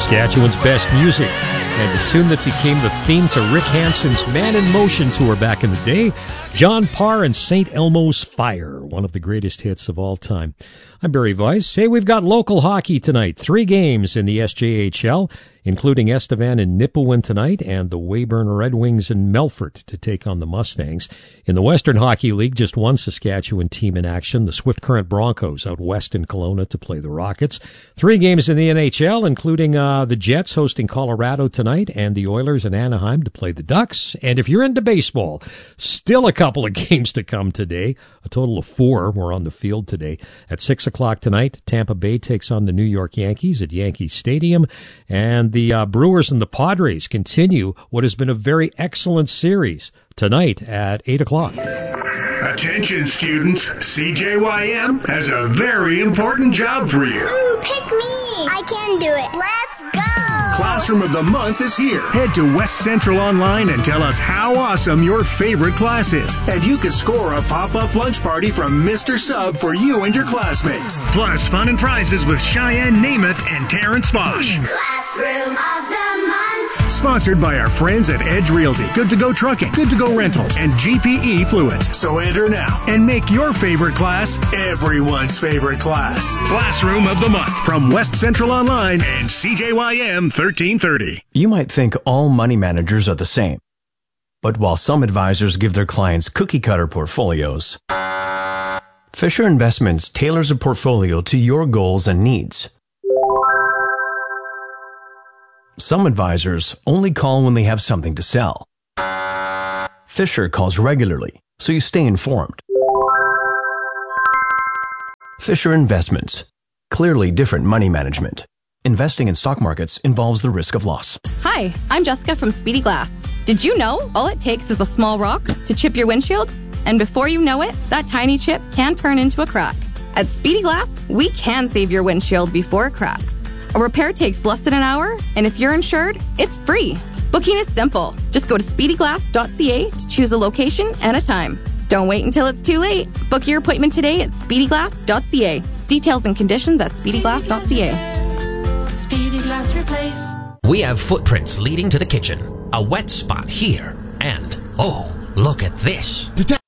Saskatchewan's best music, and the tune that became the theme to Rick Hansen's Man in Motion tour back in the day, John Parr and St. Elmo's Fire, one of the greatest hits of all time. I'm Barry Weiss. Hey, we've got local hockey tonight. 3 games in the SJHL, including Estevan and Nipawin tonight, and the Weyburn Red Wings in Melfort to take on the Mustangs. In the Western Hockey League, just one Saskatchewan team in action, the Swift Current Broncos out west in Kelowna to play the Rockets. 3 games in the NHL, including the Jets hosting Colorado tonight, and the Oilers in Anaheim to play the Ducks. And if you're into baseball, still a couple of games to come today. A total of 4 were on the field today. At 6 o'clock tonight, Tampa Bay takes on the New York Yankees at Yankee Stadium, and the Brewers and the Padres continue what has been a very excellent series tonight at 8 o'clock. Attention students, CJYM has a very important job for you. Ooh, pick me! I can do it. Let's go! Classroom of the Month is here. Head to West Central Online and tell us how awesome your favorite class is. And you can score a pop-up lunch party from Mr. Sub for you and your classmates. Plus fun and prizes with Cheyenne Namath and Terrence Bosch. Classroom of the Month. Sponsored by our friends at Edge Realty, Good to Go Trucking, Good to Go Rentals, and GPE Fluids. So enter now and make your favorite class everyone's favorite class. Classroom of the Month from West Central Online and CJYM 1330. You might think all money managers are the same. But while some advisors give their clients cookie-cutter portfolios, Fisher Investments tailors a portfolio to your goals and needs. Some advisors only call when they have something to sell. Fisher calls regularly, so you stay informed. Fisher Investments. Clearly different money management. Investing in stock markets involves the risk of loss. Hi, I'm Jessica from Speedy Glass. Did you know all it takes is a small rock to chip your windshield? And before you know it, that tiny chip can turn into a crack. At Speedy Glass, we can save your windshield before it cracks. A repair takes less than an hour, and if you're insured, it's free. Booking is simple. Just go to speedyglass.ca to choose a location and a time. Don't wait until it's too late. Book your appointment today at speedyglass.ca. Details and conditions at speedyglass.ca. Speedy Glass Replace. We have footprints leading to the kitchen, a wet spot here, and, oh, look at this.